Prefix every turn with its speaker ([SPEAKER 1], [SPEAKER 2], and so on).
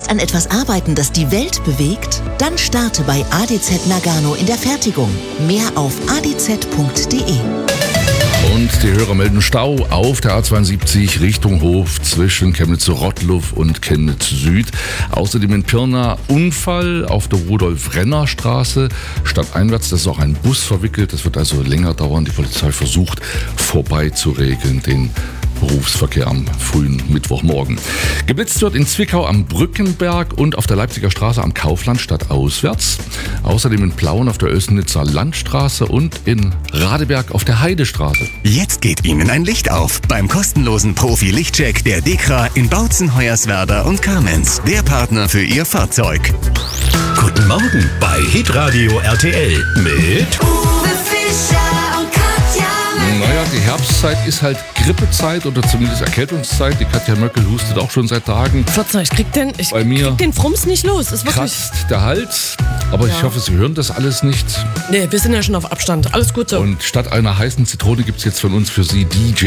[SPEAKER 1] willst an etwas arbeiten, das die Welt bewegt? Dann starte bei ADZ Nagano in der Fertigung. Mehr auf adz.de.
[SPEAKER 2] Und die Hörer melden Stau auf der A72 Richtung Hof zwischen Chemnitz-Rottluff und Chemnitz Süd. Außerdem in Pirna Unfall auf der Rudolf-Renner-Straße. Stadteinwärts, das ist auch ein Bus verwickelt. Das wird also länger dauern. Die Polizei versucht vorbeizuregeln, den Berufsverkehr am frühen Mittwochmorgen. Geblitzt wird in Zwickau am Brückenberg und auf der Leipziger Straße am Kaufland stadtauswärts. Außerdem in Plauen auf der Ößnitzer Landstraße und in Radeberg auf der Heidestraße.
[SPEAKER 3] Jetzt geht Ihnen ein Licht auf beim kostenlosen Profi-Lichtcheck der DEKRA in Bautzen, Hoyerswerda und Kamenz. Der Partner für Ihr Fahrzeug.
[SPEAKER 4] Guten Morgen bei Hitradio RTL mit
[SPEAKER 5] Uwe Fischer und Katja Möckel.
[SPEAKER 2] Naja, die Herbstzeit ist halt Grippezeit oder zumindest Erkältungszeit. Die Katja Möckel hustet auch schon seit Tagen.
[SPEAKER 6] Verzeih, ich krieg
[SPEAKER 2] Bei mir
[SPEAKER 6] den Frums nicht los. Ist wirklich.
[SPEAKER 2] kratzt der Hals. Aber ich hoffe, Sie hören das alles nicht.
[SPEAKER 6] Nee, wir sind ja schon auf Abstand. Alles gut so.
[SPEAKER 2] Und statt einer heißen Zitrone gibt es jetzt von uns für Sie DJ